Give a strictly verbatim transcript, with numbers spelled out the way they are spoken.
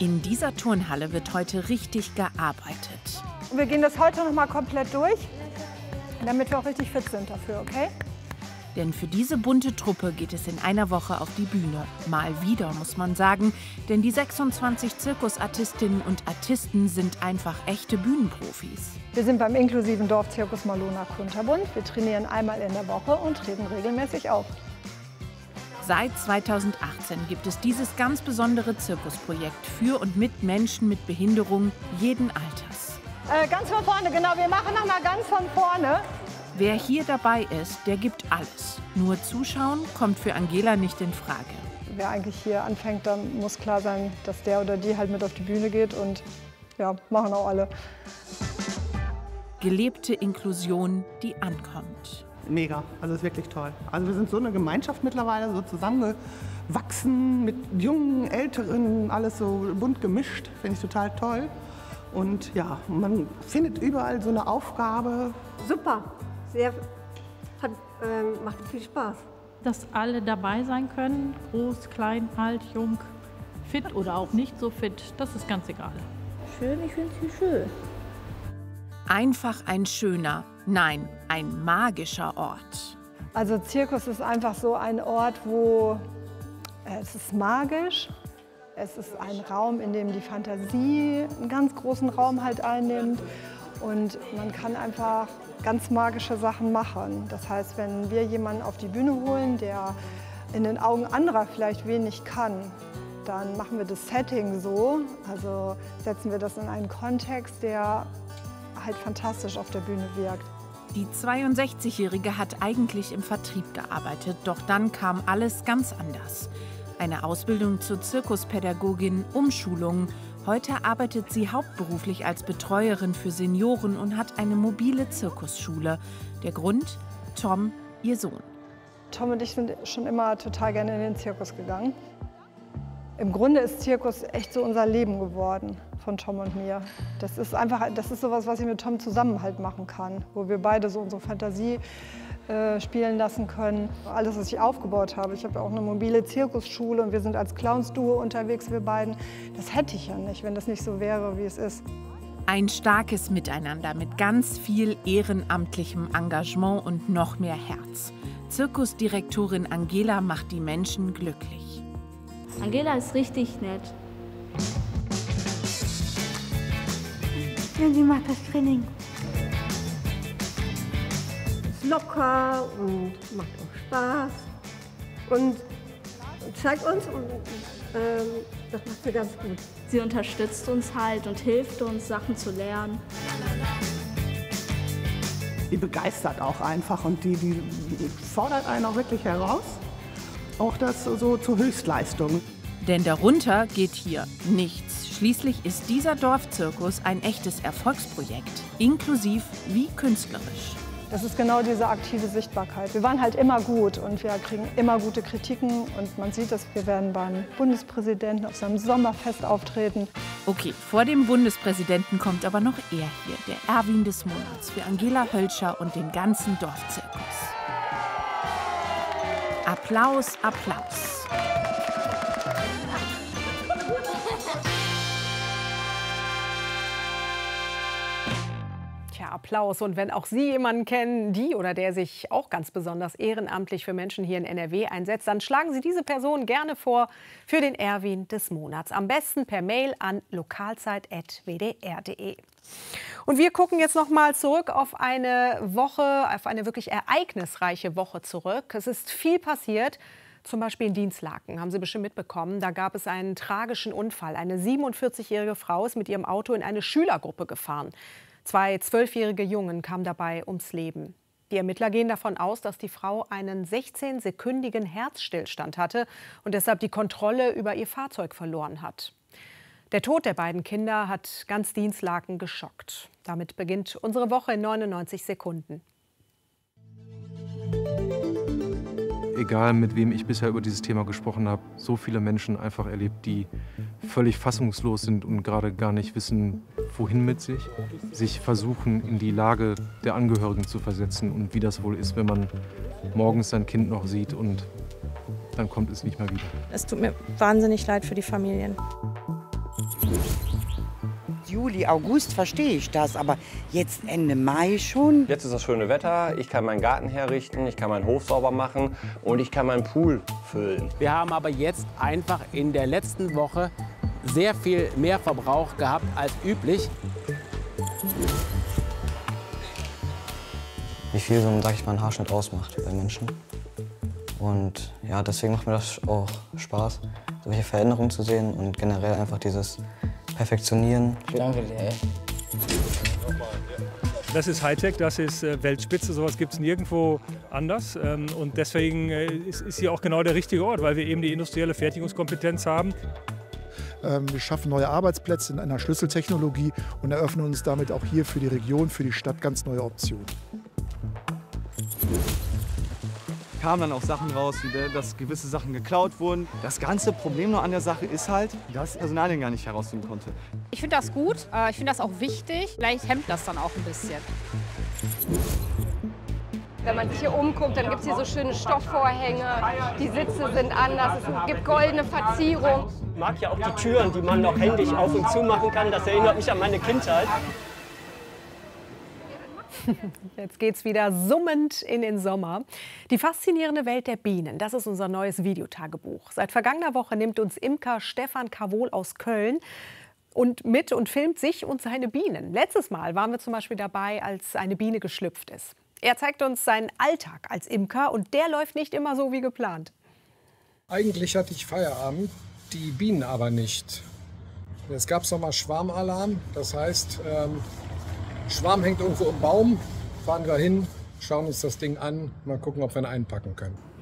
In dieser Turnhalle wird heute richtig gearbeitet. Wir gehen das heute noch mal komplett durch, damit wir auch richtig fit sind dafür, okay? Denn für diese bunte Truppe geht es in einer Woche auf die Bühne. Mal wieder, muss man sagen, denn die sechsundzwanzig Zirkusartistinnen und Artisten sind einfach echte Bühnenprofis. Wir sind beim inklusiven Dorfzirkus Malona Kunterbund. Wir trainieren einmal in der Woche und treten regelmäßig auf. Seit zweitausendachtzehn gibt es dieses ganz besondere Zirkusprojekt für und mit Menschen mit Behinderung jeden Alters. Äh, ganz von vorne, genau. Wir machen noch mal ganz von vorne. Wer hier dabei ist, der gibt alles. Nur zuschauen kommt für Angela nicht in Frage. Wer eigentlich hier anfängt, dann muss klar sein, dass der oder die halt mit auf die Bühne geht und ja, machen auch alle. Gelebte Inklusion, die ankommt. Mega, also ist wirklich toll. Also wir sind so eine Gemeinschaft mittlerweile, so zusammengewachsen mit Jungen, Älteren, alles so bunt gemischt, finde ich total toll. Und ja, man findet überall so eine Aufgabe. Super, sehr, hat, ähm, macht viel Spaß. Dass alle dabei sein können, groß, klein, alt, jung, fit oder auch nicht so fit, das ist ganz egal. Schön, ich finde sie schön. Einfach ein schöner, nein, ein magischer Ort. Also Zirkus ist einfach so ein Ort, wo äh, es ist magisch. Es ist ein Raum, in dem die Fantasie einen ganz großen Raum halt einnimmt. Und man kann einfach ganz magische Sachen machen. Das heißt, wenn wir jemanden auf die Bühne holen, der in den Augen anderer vielleicht wenig kann, dann machen wir das Setting so, also setzen wir das in einen Kontext, der halt fantastisch auf der Bühne wirkt. Die zweiundsechzigjährige hat eigentlich im Vertrieb gearbeitet, doch dann kam alles ganz anders. Eine Ausbildung zur Zirkuspädagogin, Umschulung. Heute arbeitet sie hauptberuflich als Betreuerin für Senioren und hat eine mobile Zirkusschule. Der Grund? Tom, ihr Sohn. Tom und ich sind schon immer total gerne in den Zirkus gegangen. Im Grunde ist Zirkus echt so unser Leben geworden, von Tom und mir. Das ist einfach, das ist sowas, was ich mit Tom zusammen halt machen kann, wo wir beide so unsere Fantasie äh, spielen lassen können. Alles, was ich aufgebaut habe. Ich habe ja auch eine mobile Zirkusschule und wir sind als Clowns-Duo unterwegs, wir beiden. Das hätte ich ja nicht, wenn das nicht so wäre, wie es ist. Ein starkes Miteinander mit ganz viel ehrenamtlichem Engagement und noch mehr Herz. Zirkusdirektorin Angela macht die Menschen glücklich. Angela ist richtig nett. Ja, sie macht das Training. Ist locker und macht auch Spaß. Und zeigt uns, und ähm, das macht sie ganz gut. Sie unterstützt uns halt und hilft uns, Sachen zu lernen. Die begeistert auch einfach und die, die fordert einen auch wirklich heraus. Auch das so zur Höchstleistung. Denn darunter geht hier nichts. Schließlich ist dieser Dorfzirkus ein echtes Erfolgsprojekt, inklusiv wie künstlerisch. Das ist genau diese aktive Sichtbarkeit. Wir waren halt immer gut und wir kriegen immer gute Kritiken. Und man sieht es, wir werden beim Bundespräsidenten auf seinem Sommerfest auftreten. Okay, vor dem Bundespräsidenten kommt aber noch er hier, der Erwin des Monats, für Angela Hölscher und den ganzen Dorfzirkus. Applaus, Applaus. Tja, Applaus. Und wenn auch Sie jemanden kennen, die oder der sich auch ganz besonders ehrenamtlich für Menschen hier in N R W einsetzt, dann schlagen Sie diese Person gerne vor für den Erwin des Monats. Am besten per Mail an lokalzeit punkt w d r punkt d e. Und wir gucken jetzt noch mal zurück auf eine Woche, auf eine wirklich ereignisreiche Woche zurück. Es ist viel passiert. Zum Beispiel in Dinslaken, haben Sie bestimmt mitbekommen. Da gab es einen tragischen Unfall. Eine siebenundvierzigjährige Frau ist mit ihrem Auto in eine Schülergruppe gefahren. Zwei zwölfjährige Jungen kamen dabei ums Leben. Die Ermittler gehen davon aus, dass die Frau einen sechzehnsekündigen Herzstillstand hatte und deshalb die Kontrolle über ihr Fahrzeug verloren hat. Der Tod der beiden Kinder hat ganz Dinslaken geschockt. Damit beginnt unsere Woche in neunundneunzig Sekunden. Egal, mit wem ich bisher über dieses Thema gesprochen habe, so viele Menschen einfach erlebt, die völlig fassungslos sind und gerade gar nicht wissen, wohin mit sich. Sich versuchen, in die Lage der Angehörigen zu versetzen und wie das wohl ist, wenn man morgens sein Kind noch sieht und dann kommt es nicht mehr wieder. Es tut mir wahnsinnig leid für die Familien. Juli, August verstehe ich das, aber jetzt Ende Mai schon. Jetzt ist das schöne Wetter, ich kann meinen Garten herrichten, ich kann meinen Hof sauber machen und ich kann meinen Pool füllen. Wir haben aber jetzt einfach in der letzten Woche sehr viel mehr Verbrauch gehabt als üblich. Wie viel so, sag ich mal, ein Haarschnitt ausmacht bei Menschen. Und ja, deswegen macht mir das auch Spaß, solche Veränderungen zu sehen und generell einfach dieses Perfektionieren. Ich danke dir, ey. Das ist Hightech, das ist Weltspitze, sowas gibt es nirgendwo anders. Und deswegen ist hier auch genau der richtige Ort, weil wir eben die industrielle Fertigungskompetenz haben. Wir schaffen neue Arbeitsplätze in einer Schlüsseltechnologie und eröffnen uns damit auch hier für die Region, für die Stadt ganz neue Optionen. Kamen dann auch Sachen raus, wie dass gewisse Sachen geklaut wurden. Das ganze Problem nur an der Sache ist halt, dass das Personal den gar nicht herausfinden konnte. Ich finde das gut, ich finde das auch wichtig. Vielleicht hemmt das dann auch ein bisschen. Wenn man sich hier umguckt, dann gibt es hier so schöne Stoffvorhänge, die Sitze sind anders, es gibt goldene Verzierung. Ich mag ja auch die Türen, die man noch händisch auf und zu machen kann. Das erinnert mich an meine Kindheit. Jetzt geht's wieder summend in den Sommer. Die faszinierende Welt der Bienen, das ist unser neues Videotagebuch. Seit vergangener Woche nimmt uns Imker Stefan Kavol aus Köln und mit und filmt sich und seine Bienen. Letztes Mal waren wir zum Beispiel dabei, als eine Biene geschlüpft ist. Er zeigt uns seinen Alltag als Imker und der läuft nicht immer so wie geplant. Eigentlich hatte ich Feierabend, die Bienen aber nicht. Jetzt gab es noch mal Schwarmalarm, das heißt, ähm, Schwarm hängt irgendwo im Baum, fahren wir hin, schauen uns das Ding an, mal gucken, ob wir ihn einpacken können.